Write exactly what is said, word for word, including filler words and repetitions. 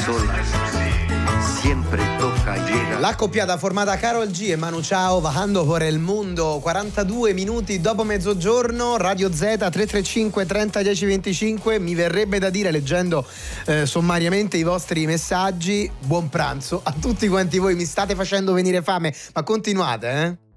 sola, siempre toca llegar. La coppiata formata Karol G e Manu Chao, Vagando por el Mundo, quarantadue minuti dopo mezzogiorno, Radio Z tre tre cinque trenta dieci venticinque. Mi verrebbe da dire, leggendo eh, sommariamente i vostri messaggi, buon pranzo a tutti quanti voi, mi state facendo venire fame, ma continuate, eh?